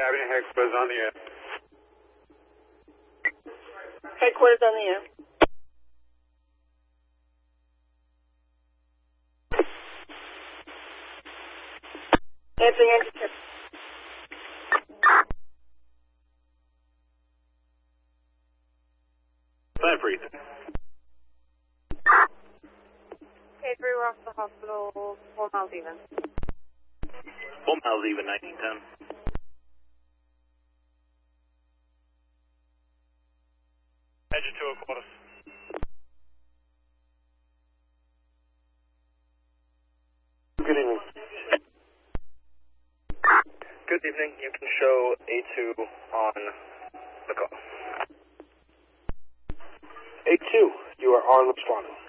Avenue Headquarters on the air. Headquarters on the air. Answering engine. Plan for Ethan. Okay, 3, we're off to the hospital, 4 miles even. 4 miles even, 1910. Engine 2 quarters. Good evening. Good evening. You can show A2 on the call. A2, you are on responding.